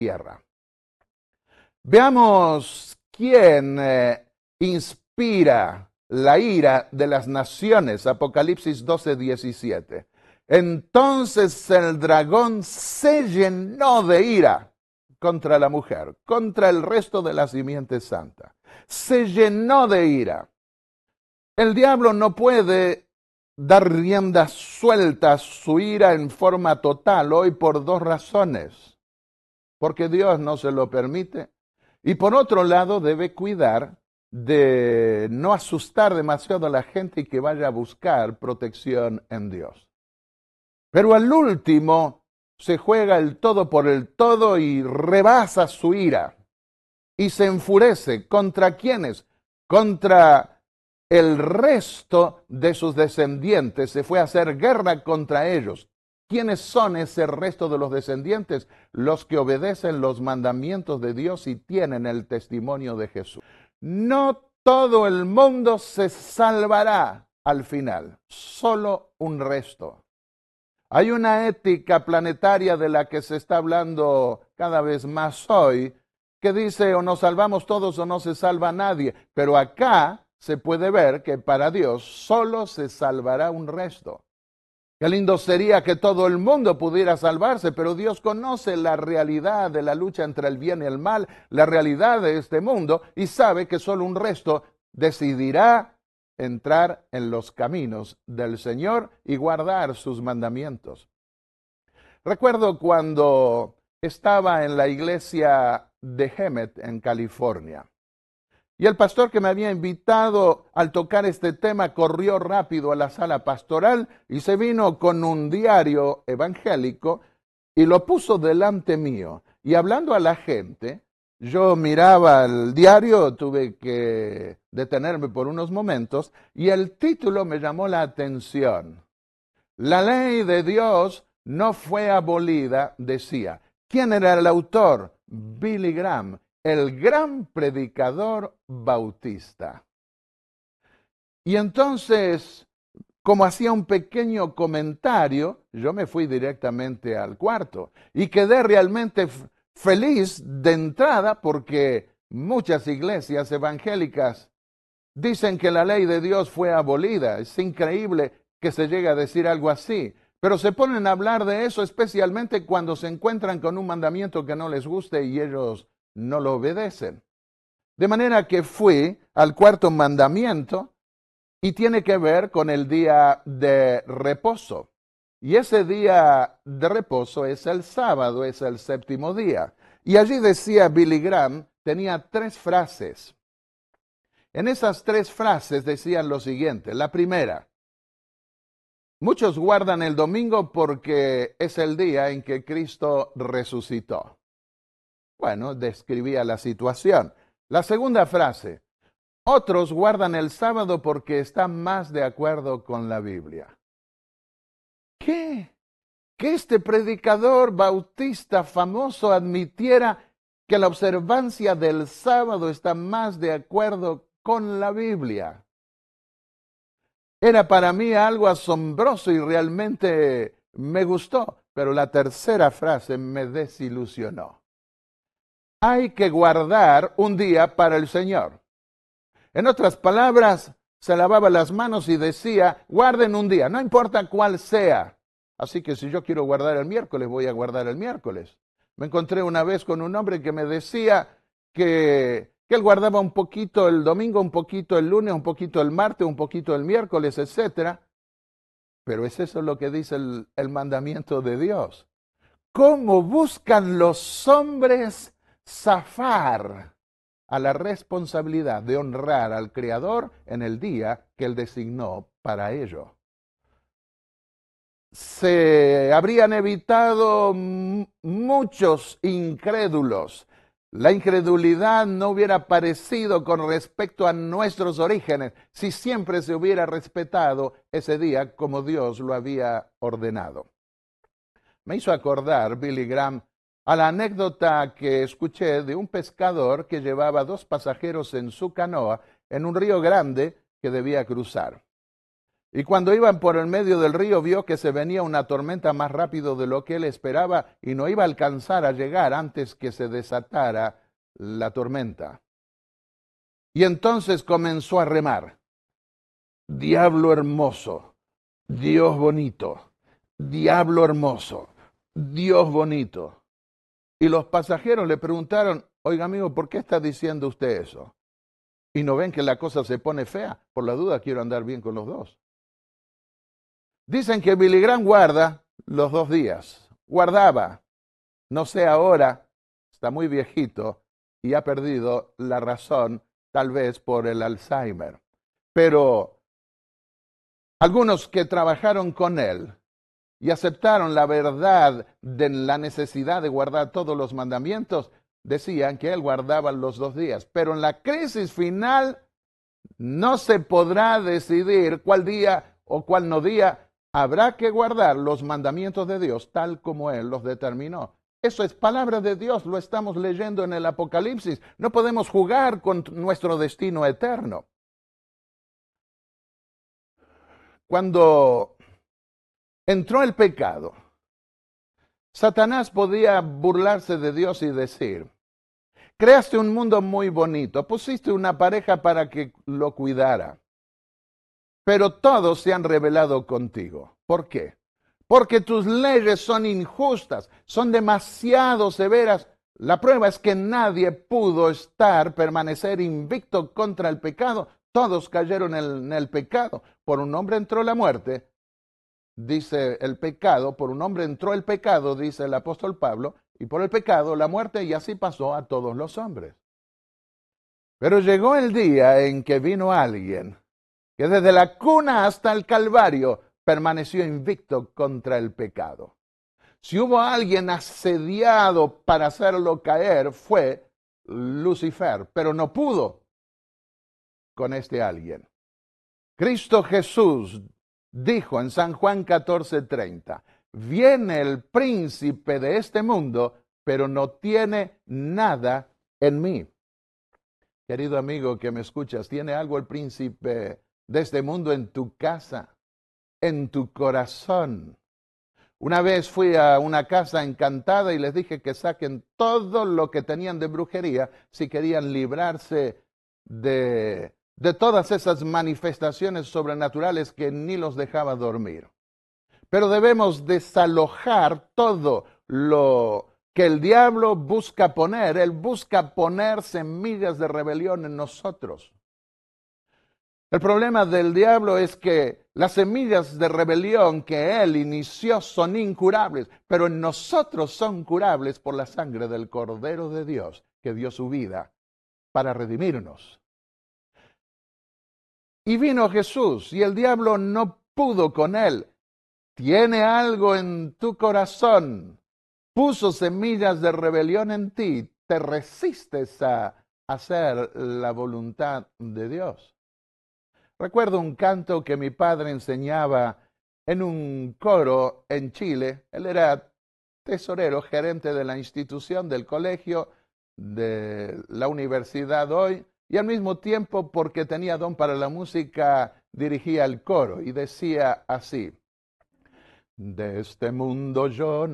tierra. Veamos quién inspira la ira de las naciones. Apocalipsis 12:17. Entonces el dragón se llenó de ira contra la mujer, contra el resto de la simiente santa. Se llenó de ira. El diablo no puede dar rienda suelta a su ira en forma total hoy por dos razones. Porque Dios no se lo permite. Y por otro lado debe cuidar de no asustar demasiado a la gente y que vaya a buscar protección en Dios. Pero al último se juega el todo por el todo y rebasa su ira. Y se enfurece. ¿Contra quiénes? Contra el resto de sus descendientes. Se fue a hacer guerra contra ellos. ¿Quiénes son ese resto de los descendientes? Los que obedecen los mandamientos de Dios y tienen el testimonio de Jesús. No todo el mundo se salvará al final, solo un resto. Hay una ética planetaria de la que se está hablando cada vez más hoy, que dice o nos salvamos todos o no se salva nadie, pero acá se puede ver que para Dios solo se salvará un resto. Qué lindo sería que todo el mundo pudiera salvarse, pero Dios conoce la realidad de la lucha entre el bien y el mal, la realidad de este mundo, y sabe que solo un resto decidirá entrar en los caminos del Señor y guardar sus mandamientos. Recuerdo cuando estaba en la iglesia de Hemet en California. Y el pastor que me había invitado al tocar este tema corrió rápido a la sala pastoral y se vino con un diario evangélico y lo puso delante mío. Y hablando a la gente, yo miraba el diario, tuve que detenerme por unos momentos y el título me llamó la atención. La ley de Dios no fue abolida, decía. ¿Quién era el autor? Billy Graham, el gran predicador bautista. Y entonces, como hacía un pequeño comentario, yo me fui directamente al cuarto y quedé realmente feliz de entrada porque muchas iglesias evangélicas dicen que la ley de Dios fue abolida. Es increíble que se llegue a decir algo así. Pero se ponen a hablar de eso especialmente cuando se encuentran con un mandamiento que no les guste y ellos no lo obedecen. De manera que fui al cuarto mandamiento y tiene que ver con el día de reposo. Y ese día de reposo es el sábado, es el séptimo día. Y allí decía Billy Graham, tenía 3 frases. En esas 3 frases decían lo siguiente. La primera, muchos guardan el domingo porque es el día en que Cristo resucitó. Bueno, describía la situación. La segunda frase, otros guardan el sábado porque están más de acuerdo con la Biblia. ¿Qué? Que este predicador bautista famoso admitiera que la observancia del sábado está más de acuerdo con la Biblia. Era para mí algo asombroso y realmente me gustó, pero la tercera frase me desilusionó. Hay que guardar un día para el Señor. En otras palabras, se lavaba las manos y decía, guarden un día, no importa cuál sea. Así que si yo quiero guardar el miércoles, voy a guardar el miércoles. Me encontré una vez con un hombre que me decía que él guardaba un poquito el domingo, un poquito el lunes, un poquito el martes, un poquito el miércoles, etc. Pero es eso lo que dice el mandamiento de Dios. ¿Cómo buscan los hombres zafar a la responsabilidad de honrar al Creador en el día que Él designó para ello? Se habrían evitado muchos incrédulos. La incredulidad no hubiera aparecido con respecto a nuestros orígenes si siempre se hubiera respetado ese día como Dios lo había ordenado. Me hizo acordar, Billy Graham, a la anécdota que escuché de un pescador que llevaba 2 pasajeros en su canoa en un río grande que debía cruzar. Y cuando iban por el medio del río, vio que se venía una tormenta más rápido de lo que él esperaba y no iba a alcanzar a llegar antes que se desatara la tormenta. Y entonces comenzó a remar. Diablo hermoso, Dios bonito, diablo hermoso, Dios bonito. Y los pasajeros le preguntaron, oiga amigo, ¿por qué está diciendo usted eso? ¿Y no ven que la cosa se pone fea? Por la duda quiero andar bien con los dos. Dicen que Billy Graham guarda los 2 días. Guardaba. No sé ahora, está muy viejito y ha perdido la razón, tal vez por el Alzheimer. Pero algunos que trabajaron con él y aceptaron la verdad de la necesidad de guardar todos los mandamientos, decían que él guardaba los 2 días. Pero en la crisis final no se podrá decidir cuál día o cuál no día. Habrá que guardar los mandamientos de Dios tal como Él los determinó. Eso es palabra de Dios, lo estamos leyendo en el Apocalipsis. No podemos jugar con nuestro destino eterno. Cuando entró el pecado, Satanás podía burlarse de Dios y decir, creaste un mundo muy bonito, pusiste una pareja para que lo cuidara, pero todos se han rebelado contigo. ¿Por qué? Porque tus leyes son injustas, son demasiado severas. La prueba es que nadie pudo permanecer invicto contra el pecado. Todos cayeron en el pecado. Por un hombre entró la muerte, dice el pecado, por un hombre entró el pecado, dice el apóstol Pablo, y por el pecado la muerte, y así pasó a todos los hombres. Pero llegó el día en que vino alguien que desde la cuna hasta el Calvario permaneció invicto contra el pecado. Si hubo alguien asediado para hacerlo caer, fue Lucifer, pero no pudo con este alguien. Cristo Jesús dijo en San Juan 14:30, viene el príncipe de este mundo, pero no tiene nada en mí. Querido amigo que me escuchas, ¿tiene algo el príncipe de este mundo en tu casa, en tu corazón? Una vez fui a una casa encantada y les dije que saquen todo lo que tenían de brujería si querían librarse de todas esas manifestaciones sobrenaturales que ni los dejaba dormir. Pero debemos desalojar todo lo que el diablo busca poner. Él busca poner semillas de rebelión en nosotros. El problema del diablo es que las semillas de rebelión que él inició son incurables, pero en nosotros son curables por la sangre del Cordero de Dios que dio su vida para redimirnos. Y vino Jesús y el diablo no pudo con él. Tiene algo en tu corazón, puso semillas de rebelión en ti, te resistes a hacer la voluntad de Dios. Recuerdo un canto que mi padre enseñaba en un coro en Chile. Él era tesorero, gerente de la institución, del colegio, de la universidad hoy, y al mismo tiempo, porque tenía don para la música, dirigía el coro y decía así, de este mundo yo